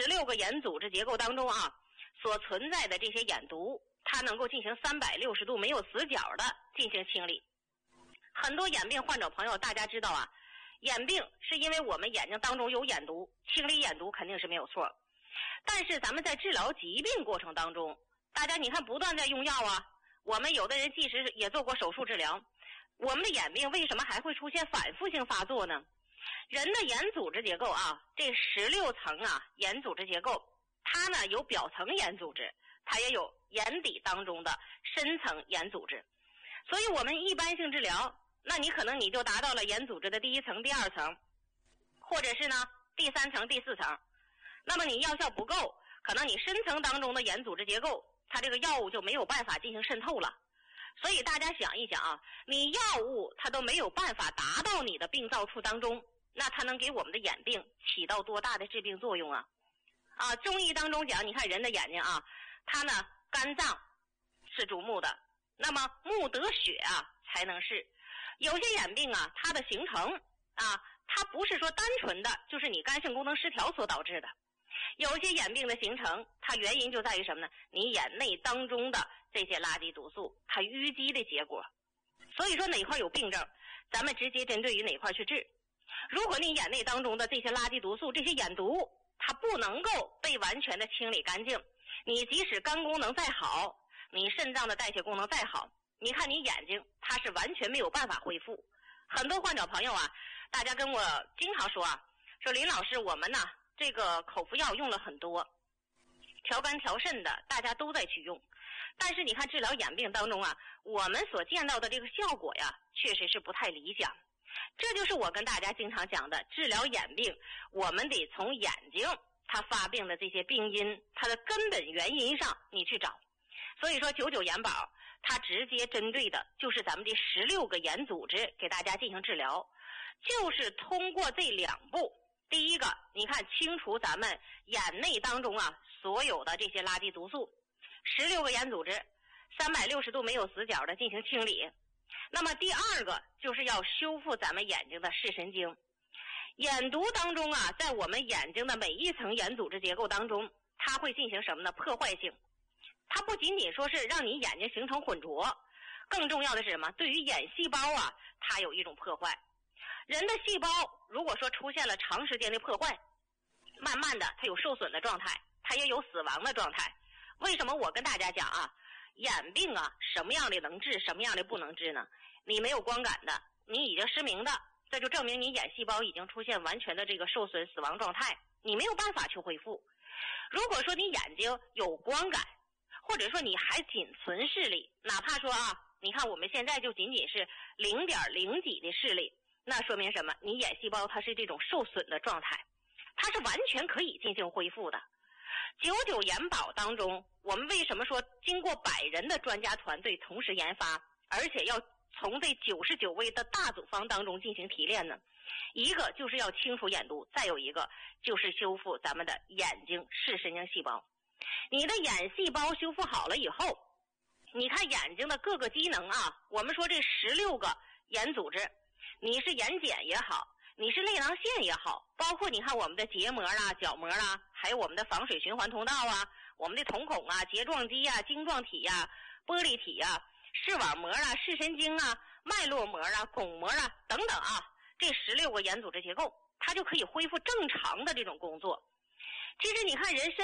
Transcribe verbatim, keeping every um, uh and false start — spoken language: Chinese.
十六个眼组织结构当中啊，所存在的这些眼毒，它能够进行三百六十度没有死角的进行清理。很多眼病患者朋友，大家知道啊，眼病是因为我们眼睛当中有眼毒，清理眼毒肯定是没有错。但是咱们在治疗疾病过程当中，大家你看不断在用药啊，我们有的人即使也做过手术治疗，我们的眼病为什么还会出现反复性发作呢？人的眼组织结构啊，这十六层啊眼组织结构，它呢有表层眼组织，它也有眼底当中的深层眼组织。所以我们一般性治疗，那你可能你就达到了眼组织的第一层、第二层，或者是呢第三层、第四层。那么你药效不够，可能你深层当中的眼组织结构，它这个药物就没有办法进行渗透了。所以大家想一想啊，你药物它都没有办法达到你的病灶处当中，那它能给我们的眼病起到多大的治病作用啊？啊，中医当中讲，你看人的眼睛啊，它呢肝脏是主目的，那么目得血啊才能视。有些眼病啊，它的形成啊，它不是说单纯的就是你肝肾功能失调所导致的。有些眼病的形成，它原因就在于什么呢？你眼内当中的这些垃圾毒素，它淤积的结果。所以说哪块有病症，咱们直接针对于哪块去治。如果你眼内当中的这些垃圾毒素，这些眼毒，它不能够被完全的清理干净，你即使肝功能再好，你肾脏的代谢功能再好，你看你眼睛它是完全没有办法恢复。很多患者朋友啊，大家跟我经常说啊，说林老师，我们呢这个口服药用了很多，调肝调肾的大家都在去用，但是你看治疗眼病当中啊，我们所见到的这个效果呀，确实是不太理想。这就是我跟大家经常讲的，治疗眼病我们得从眼睛它发病的这些病因，它的根本原因上你去找。所以说九九眼保它直接针对的就是咱们这十六个眼组织给大家进行治疗，就是通过这两步。第一个，你看清除咱们眼内当中啊所有的这些垃圾毒素，十六个眼组织三百六十度没有死角的进行清理。那么第二个就是要修复咱们眼睛的视神经。眼毒当中啊，在我们眼睛的每一层眼组织结构当中，它会进行什么呢？破坏性。它不仅仅说是让你眼睛形成混浊，更重要的是什么？对于眼细胞啊，它有一种破坏。人的细胞如果说出现了长时间的破坏，慢慢的它有受损的状态，它也有死亡的状态。为什么我跟大家讲啊，眼病啊什么样的能治，什么样的不能治呢？你没有光感的，你已经失明的，这就证明你眼细胞已经出现完全的这个受损死亡状态，你没有办法去恢复。如果说你眼睛有光感，或者说你还仅存视力，哪怕说啊，你看我们现在就仅仅是零点零几的视力，那说明什么？你眼细胞它是这种受损的状态，它是完全可以进行恢复的。九九眼保当中，我们为什么说经过百人的专家团队同时研发，而且要从这九十九位的大组方当中进行提炼呢？一个就是要清除眼毒，再有一个就是修复咱们的眼睛视神经细胞。你的眼细胞修复好了以后，你看眼睛的各个机能啊，我们说这十六个眼组织，你是眼睑也好，你是内囊腺也好，包括你看我们的结膜啦、角膜啦，还有我们的防水循环通道啊，我们的瞳孔啊、睫状肌啊、晶状体啊、玻璃体啊、视网膜啊、视神经啊、脉络膜啊、巩膜啊等等啊，这十六个眼组织结构它就可以恢复正常的这种工作。其实你看人身